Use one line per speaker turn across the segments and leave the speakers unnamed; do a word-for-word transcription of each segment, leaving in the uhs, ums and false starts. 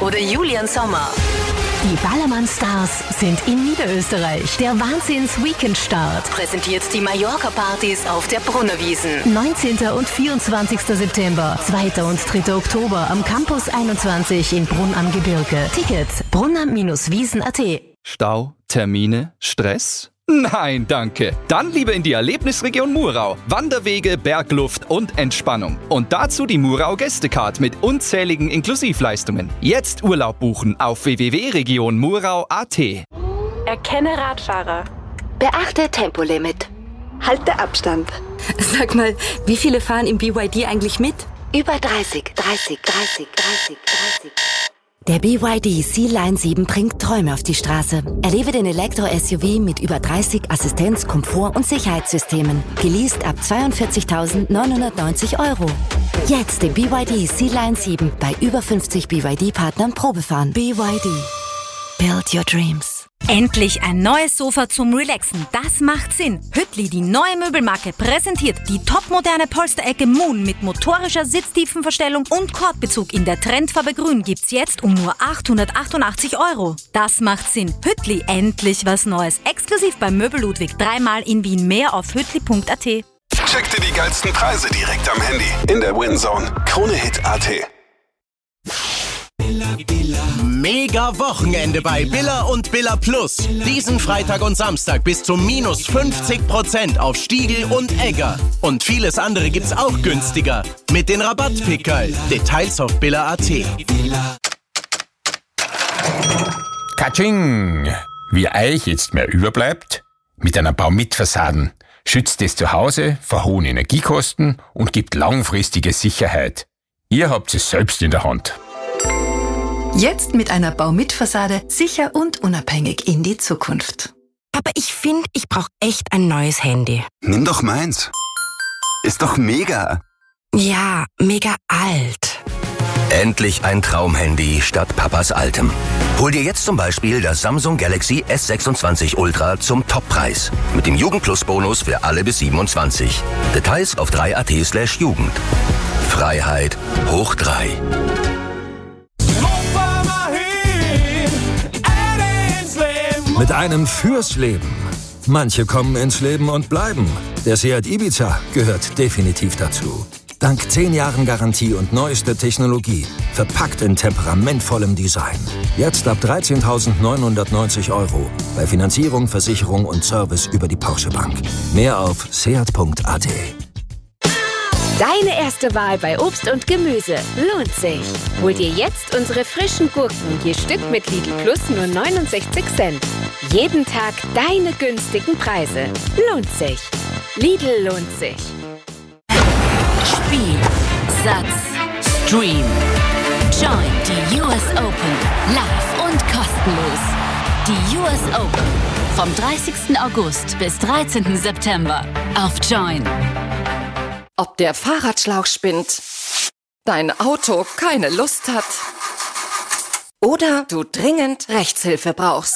oder Julian Sommer. Die Ballermann-Stars sind in Niederösterreich. Der Wahnsinns-Weekend-Start präsentiert die Mallorca-Partys auf der Brunnerwiesen. neunzehnten und vierundzwanzigsten September, zweiten und dritten Oktober am Campus einundzwanzig in Brunn am Gebirge. Tickets brunner Wiesen punkt at.
Stau, Termine, Stress? Nein, danke. Dann lieber in die Erlebnisregion Murau. Wanderwege, Bergluft und Entspannung. Und dazu die Murau Gästecard mit unzähligen Inklusivleistungen. Jetzt Urlaub buchen auf w w w punkt region murau punkt a t.
Erkenne Radfahrer.
Beachte Tempolimit.
Halte Abstand.
Sag mal, wie viele fahren im B Y D eigentlich mit?
Über dreißig, dreißig, dreißig, dreißig, dreißig.
Der B Y D C-Line sieben bringt Träume auf die Straße. Erlebe den Elektro-S U V mit über dreißig Assistenz-, Komfort- und Sicherheitssystemen. Geleast ab zweiundvierzigtausendneunhundertneunzig Euro. Jetzt den B Y D C-Line sieben bei über fünfzig B Y D-Partnern Probefahren. B Y D. Build your dreams.
Endlich ein neues Sofa zum Relaxen. Das macht Sinn. Hüttli, die neue Möbelmarke, präsentiert die topmoderne Polsterecke Moon mit motorischer Sitztiefenverstellung und Kordbezug in der Trendfarbe Grün gibt's jetzt um nur achthundertachtundachtzig Euro. Das macht Sinn. Hüttli, endlich was Neues. Exklusiv beim Möbel Ludwig. Dreimal in Wien. Mehr auf hüttli punkt at.
Check dir die geilsten Preise direkt am Handy in der WinZone. Kronehit punkt at.
Mega Wochenende bei Billa und Billa Plus. Diesen Freitag und Samstag bis zu minus fünfzig Prozent auf Stiegl und Egger. Und vieles andere gibt's auch günstiger. Mit den Rabattpickerl. Details auf billa punkt at.
Katsching! Wie euch jetzt mehr überbleibt? Mit einer Baumitfassaden schützt es zu Hause vor hohen Energiekosten und gibt langfristige Sicherheit. Ihr habt es selbst in der Hand.
Jetzt mit einer Baumitfassade sicher und unabhängig in die Zukunft.
Aber ich finde, ich brauche echt ein neues Handy.
Nimm doch meins. Ist doch mega.
Ja, mega alt.
Endlich ein Traumhandy statt Papas altem. Hol dir jetzt zum Beispiel das Samsung Galaxy S sechsundzwanzig Ultra zum Toppreis. Mit dem Jugend-Plus-Bonus für alle bis siebenundzwanzig. Details auf drei punkt at slash Jugend. Freiheit hoch drei.
Mit einem fürs Leben. Manche kommen ins Leben und bleiben. Der Seat Ibiza gehört definitiv dazu. Dank zehn Jahren Garantie und neuester Technologie. Verpackt in temperamentvollem Design. Jetzt ab dreizehntausendneunhundertneunzig Euro. Bei Finanzierung, Versicherung und Service über die Porsche Bank. Mehr auf seat punkt at.
Deine erste Wahl bei Obst und Gemüse lohnt sich. Hol dir jetzt unsere frischen Gurken, je Stück mit Lidl Plus nur neunundsechzig Cent. Jeden Tag deine günstigen Preise. Lohnt sich. Lidl lohnt sich.
Spiel, Satz, Stream. Join die U S Open live und kostenlos. Die U S Open vom dreißigsten August bis dreizehnten September auf Join.
Ob der Fahrradschlauch spinnt, dein Auto keine Lust hat oder du dringend Rechtshilfe brauchst.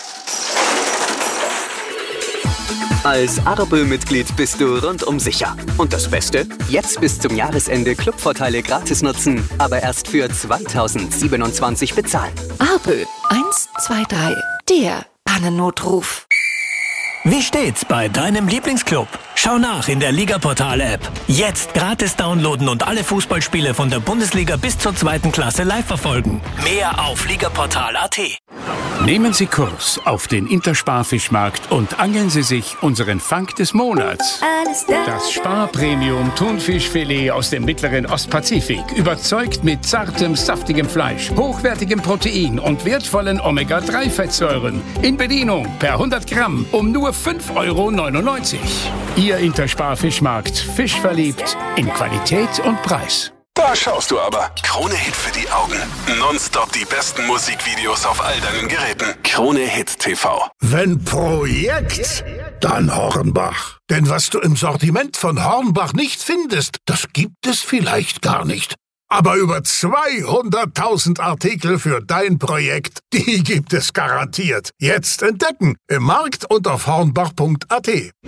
Als Arbel-Mitglied bist du rundum sicher. Und das Beste? Jetzt bis zum Jahresende Clubvorteile gratis nutzen, aber erst für zweitausendsiebenundzwanzig bezahlen.
Arbel eins zwei drei, der Pannennotruf.
Wie steht's bei deinem Lieblingsclub? Schau nach in der Ligaportal-App. Jetzt gratis downloaden und alle Fußballspiele von der Bundesliga bis zur zweiten Klasse live verfolgen. Mehr auf ligaportal punkt at.
Nehmen Sie Kurs auf den Intersparfischmarkt und angeln Sie sich unseren Fang des Monats. Das Sparpremium Thunfischfilet aus dem mittleren Ostpazifik überzeugt mit zartem, saftigem Fleisch, hochwertigem Protein und wertvollen Omega drei Fettsäuren. In Bedienung per hundert Gramm um nur fünf Euro neunundneunzig. Ihr Intersparfischmarkt. Fisch verliebt in Qualität und Preis.
Da schaust du aber. Krone-Hit für die Augen. Nonstop die besten Musikvideos auf all deinen Geräten. Krone-Hit T V.
Wenn Projekt, dann Hornbach. Denn was du im Sortiment von Hornbach nicht findest, das gibt es vielleicht gar nicht. Aber über zweihunderttausend Artikel für dein Projekt, die gibt es garantiert. Jetzt entdecken im Markt und auf hornbach punkt at.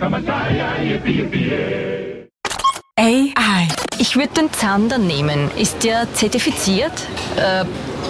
A I. Ich würde den Zander nehmen. Ist der zertifiziert? Äh,